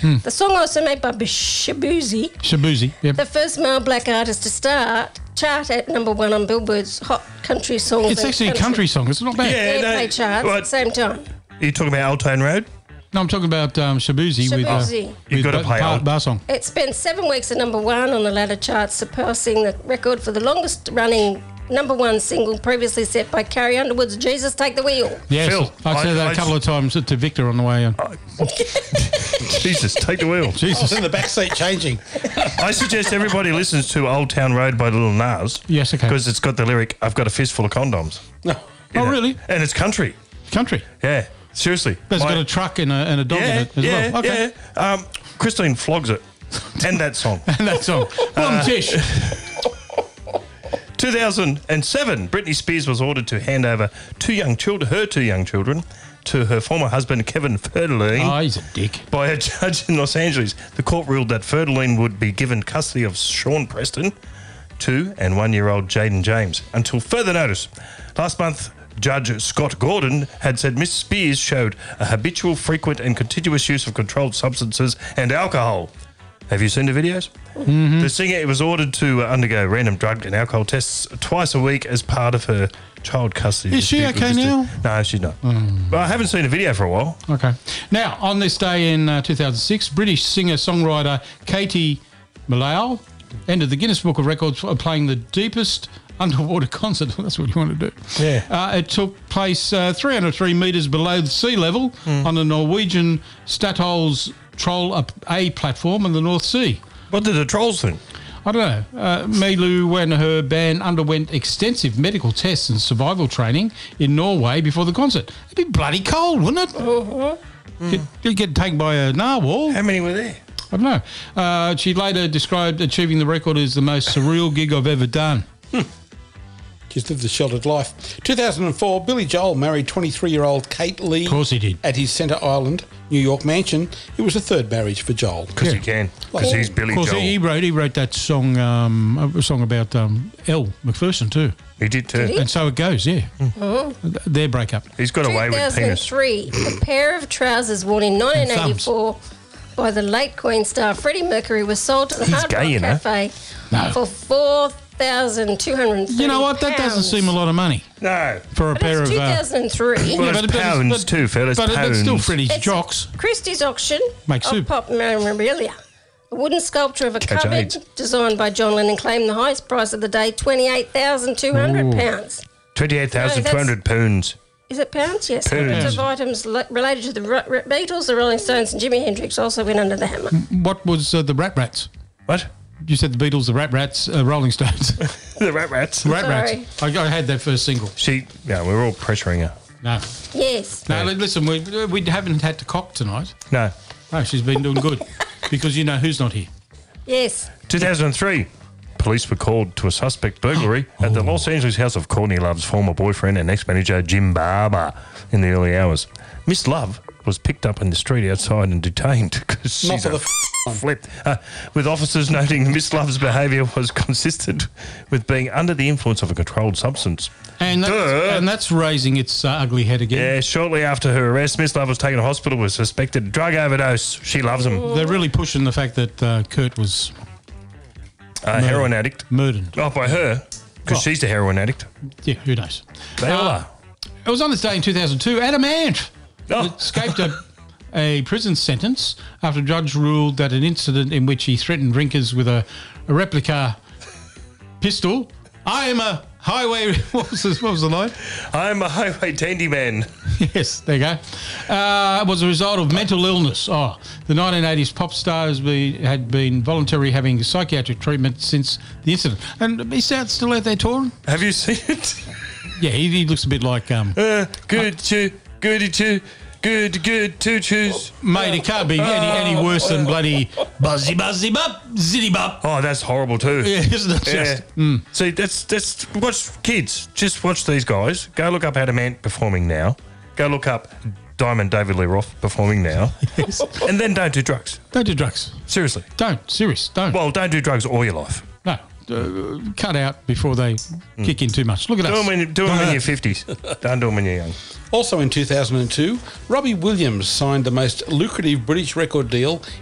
The song also made by Shabuzi, yep. the first male black artist to chart at number 1 on Billboard's Hot Country Songs. It's actually a country song. It's not bad. Airplay charts at the same time. Are you talking about Old Town Road? No, I'm talking about Shabuzi with You've got to play bar song. It spent 7 weeks at number 1 on the ladder charts, surpassing the record for the longest running number 1 single previously set by Carrie Underwood's Jesus Take the Wheel. Yes, Phil, I said that a couple of times to Victor on the way in. Jesus, take the wheel. Jesus. I was in the back seat changing. I suggest everybody listens to Old Town Road by Lil Nas. Yes, okay. Because it's got the lyric, I've got a fistful of condoms. No. Oh, really? And it's country. Country. Yeah, seriously. But it's got a truck and a dog in it as well. Okay. Yeah. Christine flogs it. And that song. And that song. Boom, Tish. 2007, Britney Spears was ordered to hand over her two young children, to her former husband, Kevin Federline. Oh, he's a dick. By a judge in Los Angeles. The court ruled that Federline would be given custody of Sean Preston, 2 and 1-year-old Jaden James, until further notice. Last month, Judge Scott Gordon had said Miss Spears showed a habitual, frequent and continuous use of controlled substances and alcohol. Have you seen the videos? Mm-hmm. The singer was ordered to undergo random drug and alcohol tests twice a week as part of her child custody. Is she okay now? No, she's not. But I haven't seen a video for a while. Okay. Now, on this day in 2006, British singer-songwriter Katie Millau entered the Guinness Book of Records for playing the deepest underwater concert. That's what you want to do. Yeah. It took place 303 metres below the sea level on the Norwegian Statoil's Troll A platform in the North Sea. What did the trolls think? I don't know. Milu and her band underwent extensive medical tests and survival training in Norway before the concert. It'd be bloody cold, wouldn't it? You'd get taken by a narwhal. How many were there? I don't know. She later described achieving the record as the most surreal gig I've ever done. Just lived a sheltered life. 2004, Billy Joel married 23-year-old Kate Lee. Of course he did. At his Center Island, New York mansion. It was a third marriage for Joel. Because he can. Because he's Billy Of course, Joel. he wrote that song, a song about Elle Macpherson too. He did too. And so it goes, yeah. Their breakup. He's got away with penis. 2003, a pair of trousers worn in 1984 by the late Queen star Freddie Mercury was sold to the He's Hard gay, Rock you know. Cafe No. for $4,230. You know what? That doesn't seem a lot of money No. for a But pair it's of... 2003. Well, Yeah, it's but pounds too, Phil. It's but pounds. it's still Freddie's It's jocks. Christie's auction Make of soup. pop memorabilia. A wooden sculpture of a Catch cupboard AIDS. designed by John Lennon claimed the highest price of the day, £28,200. 28,200 pounds. Is it pounds? Yes. Pounds. Hundreds of items related to the Beatles, the Rolling Stones, and Jimi Hendrix also went under the hammer. What was the Rat Rats? What? You said the Beatles, the Rat Rats, Rolling Stones. The Rats. Rat Sorry. Rats. I had that first single. We're all pressuring her. No. Yes. No, listen, we haven't had to cock tonight. No. No, she's been doing good. Because you know who's not here. Yes. 2003. Police were called to a suspect burglary at the Los Angeles house of Courtney Love's former boyfriend and ex-manager Jim Barber in the early hours. Miss Love was picked up in the street outside and detained because she's flipped. With officers noting Miss Love's behaviour was consistent with being under the influence of a controlled substance. And that's raising its ugly head again. Yeah, shortly after her arrest, Miss Love was taken to hospital with suspected drug overdose. She loves them. They're really pushing the fact that Kurt was... heroin addict. Murdered. Oh, by her, because she's the heroin addict. Yeah, who knows? They all are. It was on this day in 2002, Adam Ant Oh. escaped a prison sentence after a judge ruled that an incident in which he threatened drinkers with a replica pistol. I am a highway... What was the line? I'm a highway dandy man. Yes, there you go. Was a result of mental illness. Oh, the 1980s pop star had been voluntarily having psychiatric treatment since the incident. And he's still out there touring? Have you seen it? Yeah, he looks a bit like... Good to choose. Mate, it can't be any worse than bloody buzzy bop, zitty bop. Oh, that's horrible too. Yeah, isn't it? Yeah. See, that's watch kids. Just watch these guys. Go look up Adam Ant performing now. Go look up Diamond David Lee Roth performing now. Yes. And then don't do drugs. Don't do drugs. Seriously. Don't Well, don't do drugs all your life. No. Cut out before they kick in too much. Look at us. Do them in your 50s. Don't do them when you're young. Also in 2002, Robbie Williams signed the most lucrative British record deal